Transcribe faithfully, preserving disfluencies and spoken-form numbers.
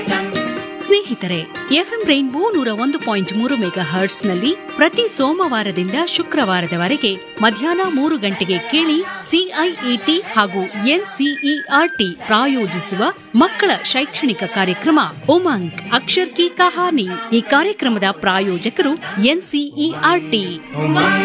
ಸ್ನೇಹಿತರೆ, FM rainbow ನೂರ ಒಂದು ಪಾಯಿಂಟ್ ಮೂರು ಮೆಗಾ ಹರ್ಟ್ಸ್ನಲ್ಲಿ ಪ್ರತಿ ಸೋಮವಾರದಿಂದ ಶುಕ್ರವಾರದವರೆಗೆ ಮಧ್ಯಾಹ್ನ ಮೂರು ಗಂಟೆಗೆ ಕೇಳಿ ಸಿಐಇಟಿ ಹಾಗೂ ಎನ್ಸಿಇಆರ್ಟಿ ಪ್ರಾಯೋಜಿಸುವ ಮಕ್ಕಳ ಶೈಕ್ಷಣಿಕ ಕಾರ್ಯಕ್ರಮ ಉಮಂಗ್ ಅಕ್ಷರ್ ಕಿ ಕಹಾನಿ. ಈ ಕಾರ್ಯಕ್ರಮದ ಪ್ರಾಯೋಜಕರು ಎನ್ಸಿಇಆರ್ಟಿ.